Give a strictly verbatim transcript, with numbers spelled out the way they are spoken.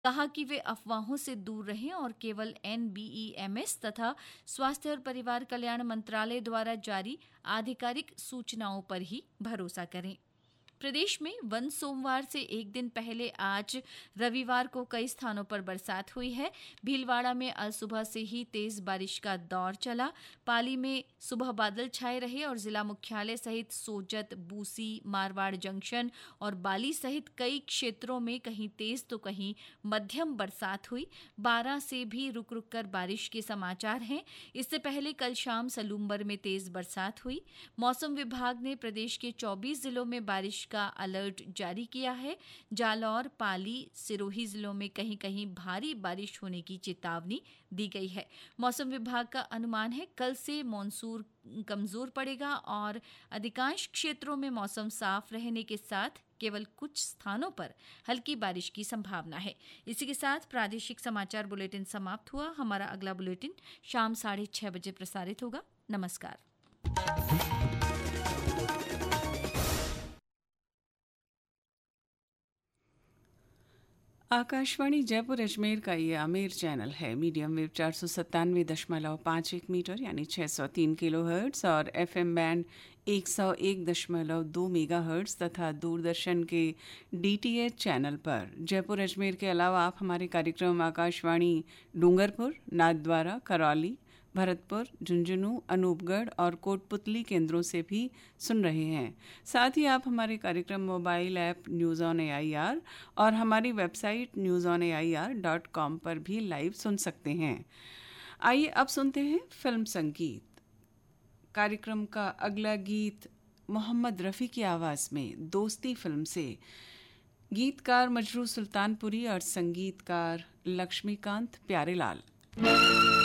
कहा कि वे अफवाहों से दूर रहें और केवल N B E M S तथा स्वास्थ्य और परिवार कल्याण मंत्रालय द्वारा जारी आधिकारिक सूचनाओं पर ही भरोसा करें। प्रदेश में वन सोमवार से एक दिन पहले आज रविवार को कई स्थानों पर बरसात हुई है। भीलवाड़ा में आज सुबह से ही तेज बारिश का दौर चला। पाली में सुबह बादल छाए रहे और जिला मुख्यालय सहित सोजत, बूसी, मारवाड़ जंक्शन और बाली सहित कई क्षेत्रों में कहीं तेज तो कहीं मध्यम बरसात हुई। बारह से भी रुक रुक कर बारिश के समाचार हैं। इससे पहले कल शाम सलूम्बर में तेज बरसात हुई। मौसम विभाग ने प्रदेश के चौबीस जिलों में बारिश का अलर्ट जारी किया है। जालौर, पाली, सिरोही जिलों में कहीं कहीं भारी बारिश होने की चेतावनी दी गई है। मौसम विभाग का अनुमान है कल से मॉनसून कमजोर पड़ेगा और अधिकांश क्षेत्रों में मौसम साफ रहने के साथ केवल कुछ स्थानों पर हल्की बारिश की संभावना है। इसी के साथ प्रादेशिक समाचार बुलेटिन समाप्त हुआ। हमारा अगला बुलेटिन शाम साढ़े छह बजे प्रसारित होगा। नमस्कार। आकाशवाणी जयपुर अजमेर का ये आमेर चैनल है। मीडियम वेव चार सौ सत्तानवे दशमलव पाँच एक मीटर यानी छः सौ तीन किलो हर्ट्स और एफ एम बैंड एक सौ एक दशमलव दो मेगा हर्ट्स तथा दूरदर्शन के डी टी एच चैनल पर जयपुर अजमेर के अलावा आप हमारे कार्यक्रम आकाशवाणी डूंगरपुर, नाथद्वारा, करौली, भरतपुर, झुंझुनू, अनूपगढ़ और कोटपुतली केंद्रों से भी सुन रहे हैं। साथ ही आप हमारे कार्यक्रम mobile app news on A I R और हमारी website news on A I R dot com पर भी लाइव सुन सकते हैं। आइए अब सुनते हैं फिल्म संगीत। कार्यक्रम का अगला गीत मोहम्मद रफ़ी की आवाज़ में दोस्ती फिल्म से। गीतकार मजरू सुल्तानपुरी और संगीतकार लक्ष्मीकांत प्यारेलाल।